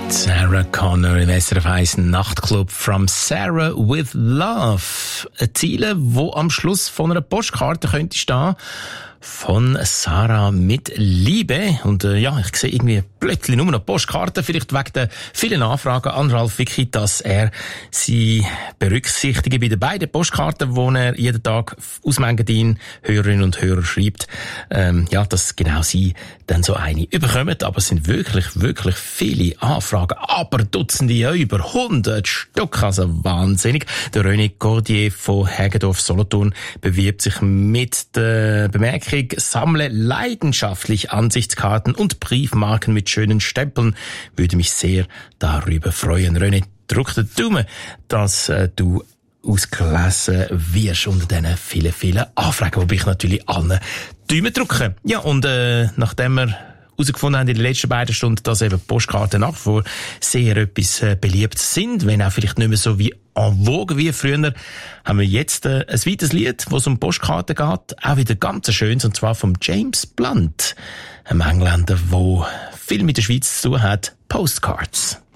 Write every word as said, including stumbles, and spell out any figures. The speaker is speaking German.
Sarah Connor im S R F eins Nachtclub From Sarah with Love. Ein Ziel, wo am Schluss von einer Postkarte könnte stehen. Von Sarah mit Liebe. Und äh, ja, ich sehe irgendwie plötzlich nur noch Postkarten, vielleicht wegen der vielen Anfragen an Ralf Wicki, dass er sie berücksichtige bei den beiden Postkarten, die er jeden Tag aus Mengadin Hörerinnen und Hörer schreibt. Ähm, ja, dass genau sie dann so eine überkommen. Aber es sind wirklich, wirklich viele Anfragen. Aber Dutzende, ja, über hundert Stück. Also wahnsinnig. Der René Cordier von Hägedorf Solothurn bewirbt sich mit der Bemerkung, sammle leidenschaftlich Ansichtskarten und Briefmarken mit schönen Stempeln. Würde mich sehr darüber freuen. René, drück den Daumen, dass äh, du ausgelesen wirst unter diesen vielen, vielen Anfragen, wobei ich natürlich allen Daumen drücke. Ja, und äh, nachdem wir herausgefunden haben in den letzten beiden Stunden, dass eben Postkarten nach wie vor sehr etwas äh, beliebt sind, wenn auch vielleicht nicht mehr so wie en vogue wie früher, haben wir jetzt äh, ein weiteres Lied, wo es um Postkarten geht, auch wieder ganz schön, und zwar vom James Blunt, einem Engländer, der viel mit der Schweiz zu tun hat, Postcards.